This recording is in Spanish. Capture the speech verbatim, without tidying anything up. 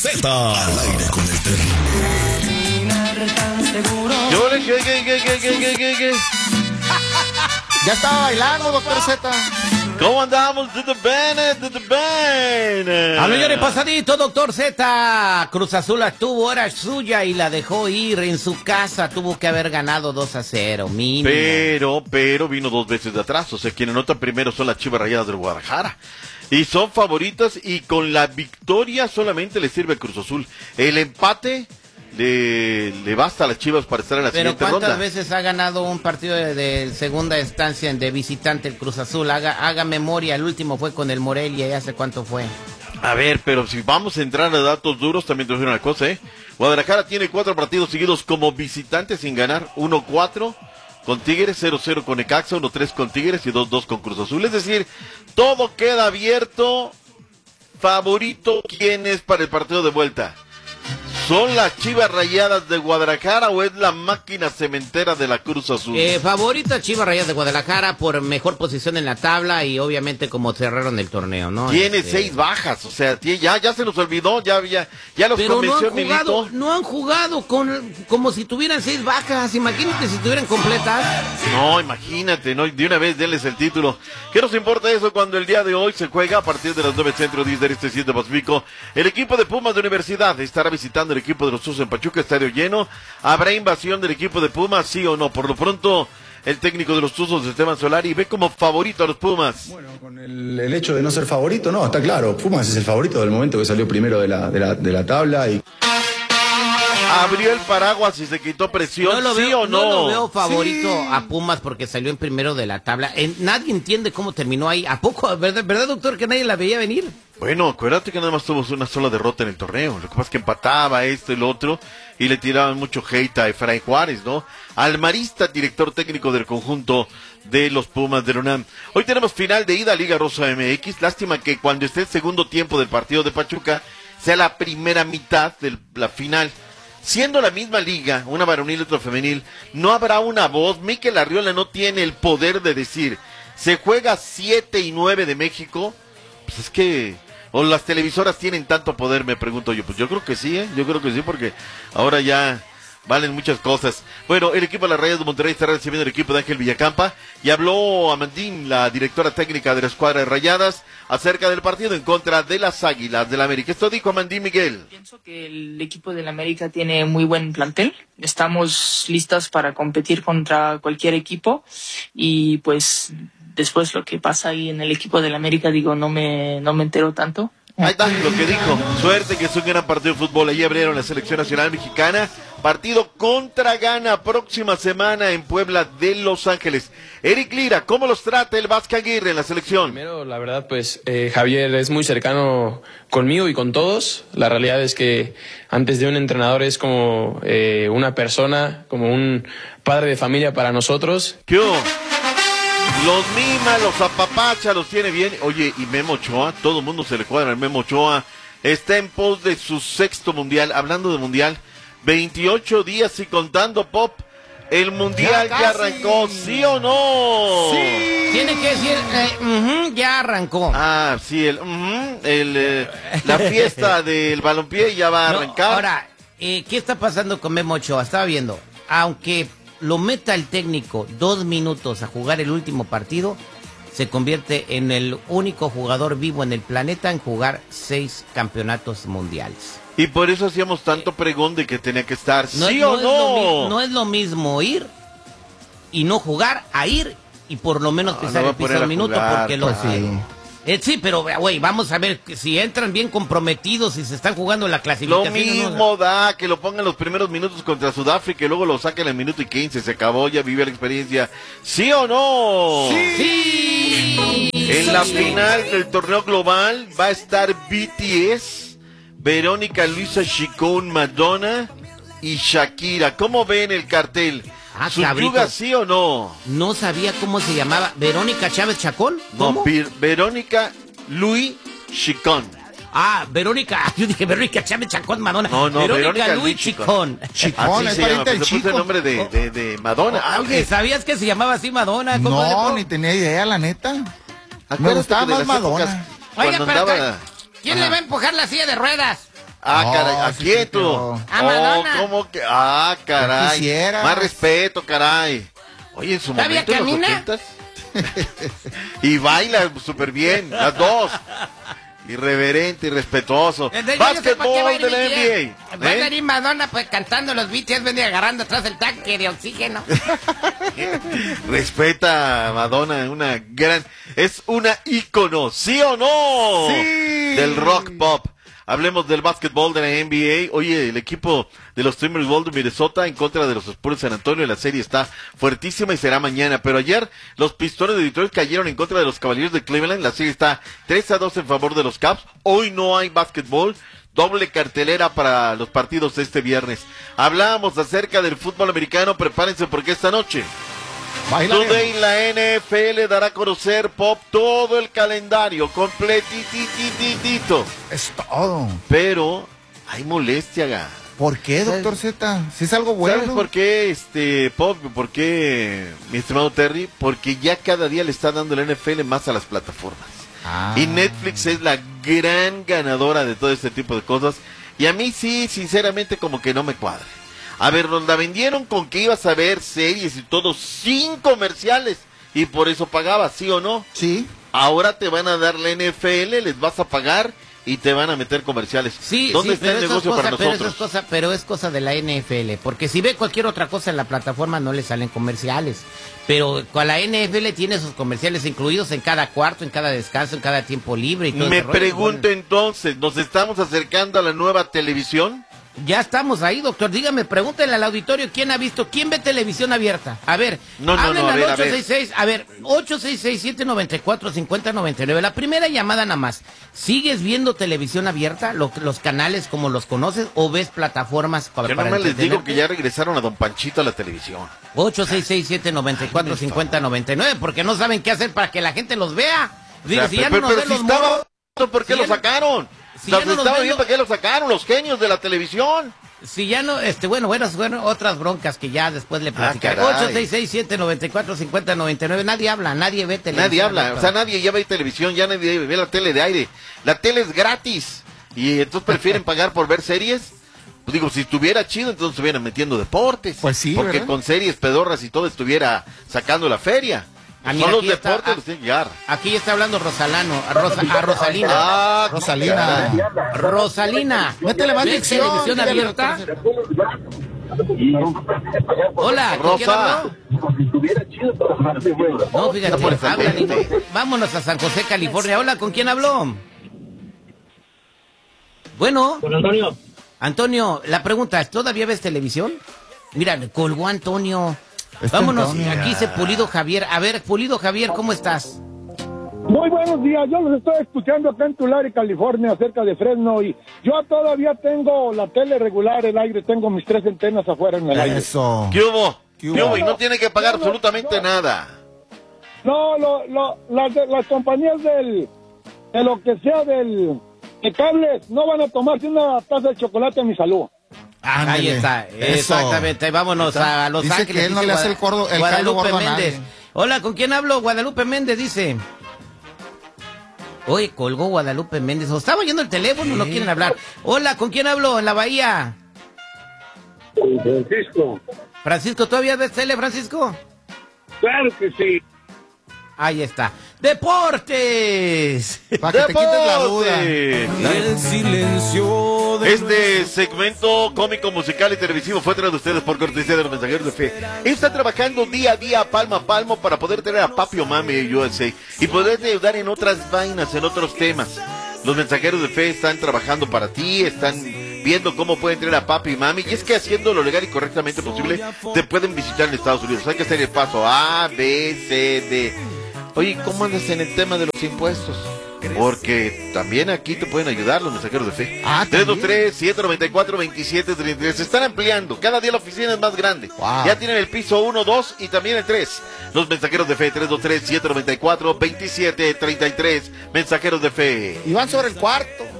Z al aire con el terrible. Yo le que que que que que que que Ya estaba bailando, doctor Z. ¿Cómo andamos? De the bene, de the bene. Al millón y pasadito, doctor Z. Cruz Azul la tuvo, era suya y la dejó ir en su casa. Tuvo que haber ganado dos a cero, mínimo. Pero, pero vino dos veces de atrás. O sea, quien anota primero son las Chivas Rayadas del Guadalajara. Y son favoritas y con la victoria solamente le sirve a Cruz Azul. El empate le, le basta a las Chivas para estar en la Pero siguiente ronda. ¿cuántas veces ha ganado un partido de, de segunda instancia de visitante el Cruz Azul? Haga, haga memoria, el último fue con el Morelia, ¿y hace cuánto fue? A ver, pero si vamos a entrar a datos duros, también te voy a decir una cosa, ¿eh? Guadalajara tiene cuatro partidos seguidos como visitante sin ganar. uno cuatro con Tigres, cero cero con Necaxa, uno tres con Tigres y dos dos con Cruz Azul. Es decir, todo queda abierto. Favorito, ¿quién es para el partido de vuelta? ¿Son las Chivas Rayadas de Guadalajara o es la máquina cementera de la Cruz Azul? Eh, favorita Chivas Rayadas de Guadalajara por mejor posición en la tabla y obviamente como cerraron el torneo, ¿no? Tiene este... seis bajas, o sea, tiene, ya, ya se nos olvidó, ya, ya, ya los Pero convenció no han jugado, Milito. no han jugado con, como si tuvieran seis bajas, imagínate si tuvieran completas. No, imagínate, no, de una vez denles el título. ¿Qué nos importa eso cuando el día de hoy se juega a partir de las nueve Centro, diez del Este, siete Pacífico? El equipo de Pumas de Universidad estará visitando el equipo de los Tuzos en Pachuca, estadio lleno. ¿Habrá invasión del equipo de Pumas, sí o no? Por lo pronto, el técnico de los Tuzos, Esteban Solari, ve como favorito a los Pumas. Bueno, con el, el hecho de no ser favorito, no, está claro. Pumas es el favorito del momento que salió primero de la, de la, de la tabla y... ¿Abrió el paraguas y se quitó presión, No lo sí veo, o no? No lo veo favorito Sí. a Pumas porque salió en primero de la tabla. Eh, nadie entiende cómo terminó ahí. ¿A poco? ¿Verdad, ¿Verdad, doctor, que nadie la veía venir? Bueno, acuérdate que nada más tuvo una sola derrota en el torneo. Lo que pasa es que empataba esto y lo otro y le tiraban mucho hate a Efraín Juárez, ¿no? Almarista, director técnico del conjunto de los Pumas de la UNAM. Hoy tenemos final de ida a Liga Rosa M X. Lástima que cuando esté el segundo tiempo del partido de Pachuca sea la primera mitad de la final. Siendo la misma liga, una varonil y otra femenil, no habrá una voz. Mikel Arriola no tiene el poder de decir, se juega siete y nueve de México. Pues es que, o las televisoras tienen tanto poder, me pregunto yo. Pues yo creo que sí, ¿eh? Yo creo que sí, porque ahora ya valen muchas cosas. Bueno, el equipo de las Rayas de Monterrey estará recibiendo el equipo de Ángel Villacampa. Y habló Amandín, la directora técnica de la escuadra de Rayadas, acerca del partido en contra de las Águilas del América. Esto dijo Amandín Miguel. Pienso que el equipo del América tiene muy buen plantel. Estamos listas para competir contra cualquier equipo. Y pues después lo que pasa ahí en el equipo del América, digo, no me, no me entero tanto. Ahí está lo que dijo. Suerte que es un gran partido de fútbol. Ahí abrieron la selección nacional mexicana. Partido contra Ghana próxima semana en Puebla de Los Ángeles. Eric Lira, ¿cómo los trata el Vasco Aguirre en la selección? Primero, la verdad, pues eh, Javier es muy cercano conmigo y con todos. La realidad es que antes de un entrenador es como eh, una persona, como un padre de familia para nosotros. ¿Qué hubo? Los mima, los apapacha, los tiene bien. Oye, y Memo Ochoa, todo el mundo se le cuadra. Memo Ochoa está en pos de su sexto mundial. Hablando de mundial, veintiocho días y contando, Pop. El mundial ya, ya arrancó, ¿sí o no? Sí. Tiene que decir, eh, uh-huh, ya arrancó. Ah, sí, el, uh-huh, el eh, la fiesta del balompié ya va a No, arrancar. ahora, eh, ¿qué está pasando con Memo Ochoa? Estaba viendo, aunque lo meta el técnico dos minutos a jugar el último partido, se convierte en el único jugador vivo en el planeta en jugar seis campeonatos mundiales. Y por eso hacíamos tanto pregón de que tenía que estar, No, ¿sí no o es no? lo mi- no es lo mismo ir y no jugar a ir y por lo menos No, pisar no va el a poner piso a un minuto jugar, porque lo pues sí. Eh, sí, pero güey, vamos a ver que si entran bien comprometidos y se están jugando la Lo clasificación. mismo ¿no? da que lo pongan los primeros minutos contra Sudáfrica y luego lo saquen en el minuto y quince. Se acabó, ya vive la experiencia. ¿Sí o no? Sí. En la final del torneo global va a estar B T S, Verónica Luisa Chicón, Madonna y Shakira. ¿Cómo ven el cartel? Ah, ¿Subyuga cabrito. sí o no? No sabía cómo se llamaba. ¿Verónica Chávez Chacón? ¿Cómo? No, Vir- Verónica Luis Chicón. Ah, Verónica. Yo dije Verónica Chávez Chacón Madonna. No, no, Verónica, Verónica Luis Luis Chicón. Chicón, Así es se llama, pariente del pues se puso el Chico. nombre de, de, de Madonna. Ah, Oye, ¿sabías que se llamaba así Madonna? ¿Cómo le No, pongo? ni tenía idea, la neta. Me acuérdate gustaba que de más las Madonna. épocas Oiga, cuando pero andaba- ¿quién Ajá. le va a empujar la silla de ruedas? Ah, Oh, caray, ah, sí, quieto. sí, Ah, Oh, Madonna. ¿cómo que? Ah, caray. quisieras. Más respeto, caray. Oye, en su ¿Todavía momento en los camina? ochentas. Y baila súper bien, las dos. Irreverente y respetuoso. Entonces, yo no sé por qué va a Básquetbol ir de la B T S. N B A. Va a ¿eh? venir Madonna pues cantando los B T S, venía agarrando atrás el tanque de oxígeno. Respeta a Madonna, una gran, es una ícono, ¿sí o no? Sí. Del rock pop. Hablemos del básquetbol de la N B A. Oye, el equipo de los Timberwolves de Minnesota en contra de los Spurs de San Antonio. La serie está fuertísima y será mañana. Pero ayer los Pistones de Detroit cayeron en contra de los Cavaliers de Cleveland. La serie está tres a dos en favor de los Cavs. Hoy no hay básquetbol. Doble cartelera para los partidos de este viernes. Hablábamos acerca del fútbol americano. Prepárense porque esta noche Today la N F L dará a conocer, Pop, todo el calendario completitititito. Es todo. Pero hay molestia, ga. ¿Por qué, doctor Z? Si es algo bueno. ¿Sabes por qué, este, Pop? ¿Por qué, mi estimado Terry? Porque ya cada día le está dando la N F L más a las plataformas. Ah. Y Netflix es la gran ganadora de todo este tipo de cosas. Y a mí sí, sinceramente, como que no me cuadra. A ver, nos la vendieron con que ibas a ver series y todo sin comerciales. Y por eso pagabas, ¿sí o no? Sí. Ahora te van a dar la N F L, les vas a pagar y te van a meter comerciales. Sí, ¿Dónde sí, está pero el eso negocio es cosa, para pero nosotros? Eso es cosa, pero es cosa de la N F L, porque si ve cualquier otra cosa en la plataforma no le salen comerciales. Pero con la N F L tiene sus comerciales incluidos en cada cuarto, en cada descanso, en cada tiempo libre y todo Me ese rollo. pregunto Bueno, entonces, ¿nos estamos acercando a la nueva televisión? ya estamos ahí, doctor. Dígame, pregúntenle al auditorio quién ha visto, quién ve televisión abierta. A ver, No, no, hablen no, a al ver, a ocho ver. seis seis, a ver, ocho seis seis, siete nueve cuatro, cinco cero nueve nueve. La primera llamada nada más. ¿Sigues viendo televisión abierta, lo- los canales como los conoces, o ves plataformas para, Yo para nomás les digo entretenerte? que ya regresaron a Don Panchito a la televisión. ocho seis seis, siete nueve cuatro, cinco cero nueve nueve, porque no saben qué hacer para que la gente los vea. Digo, O sea, si ya pero, no nos pero ven si los estaba, morros, ¿por qué si lo ya no- sacaron? si O sea, ya no si nos estaba ven bien, los- ¿para qué lo sacaron? Los genios de la televisión. si ya no, este, bueno, bueno, bueno, otras broncas que ya después le platicaré. caray. ocho seis seis, siete nueve cuatro, cinco cero nueve nueve, nadie habla, nadie ve televisión. Nadie habla, abierta. o sea, nadie ya ve televisión, ya nadie ve la tele de aire. La tele es gratis. Y entonces prefieren pagar por ver series. Pues digo, si estuviera chido, entonces estuvieran metiendo deportes. Pues sí, Porque ¿verdad? con series pedorras y todo estuviera sacando la feria. Ah, Son mira, los aquí está, deportes ah, los tienen que llegar. Aquí está hablando Rosalano, a, Rosa, a Rosalina. Ah, Rosalina. Rosalina, Métele más ¿ves dicción, televisión dígale, abierta? doctor Hola, ¿con quién Rosa. habló? No, fíjate, No pones habla, ambiente. ni- vámonos a San José, California. Hola, ¿con quién habló? Bueno. Con Antonio. Antonio, la pregunta es, ¿todavía ves televisión? Mira, me colgó Antonio. Este Vámonos, Antonio. aquí dice Pulido Javier. A ver, Pulido Javier, ¿cómo estás? Muy buenos días, yo los estoy escuchando acá en Tulare, California, cerca de Fresno, y yo todavía tengo la tele regular, el aire, tengo mis tres antenas afuera en el aire. Eso. ¿Qué hubo? ¿Qué ¿Qué hubo? hubo? Y no tiene que pagar No, no, absolutamente no. nada. No, lo, lo, las, de- las compañías del, de lo que sea del, de cables, no van a tomarse una taza de chocolate a mi salud. Ándale. Ahí está, Eso. exactamente. Vámonos a Los Dice Ángeles. que él no dice le hace Guada- el cordo- el caldo Guadalupe gordo a Méndez. nadie. Hola, ¿con quién hablo? Guadalupe Méndez dice. Oye, colgó Guadalupe Méndez. O estaba oyendo el teléfono, no quieren hablar. Hola, ¿con quién hablo? En la Bahía. Francisco. Francisco, ¿todavía ves tele, Francisco? Claro que sí. Ahí está. ¡Deportes! Para que te quites la duda. ¡Deporte! Este segmento cómico, musical y televisivo fue traído a ustedes por cortesía de los mensajeros de fe. Está trabajando día a día, palmo a palmo, para poder tener a papi o mami de U S A y poder ayudar en otras vainas, en otros temas. Los mensajeros de fe están trabajando para ti, están viendo cómo pueden tener a papi y mami. Y es que haciendo lo legal y correctamente posible, te pueden visitar en Estados Unidos. Hay que hacer el paso A, B, C, D. Oye, ¿cómo andas en el tema de los impuestos? Porque también aquí te pueden ayudar los mensajeros de fe. Ah, tres dos ¿también? tres, siete nueve cuatro, dos siete tres tres. Se están ampliando. Cada día la oficina es más grande. Wow. Ya tienen el piso uno, dos y también el tres. Los mensajeros de fe, tres dos tres, siete nueve cuatro, dos siete tres tres. Mensajeros de fe. Y van sobre el cuarto.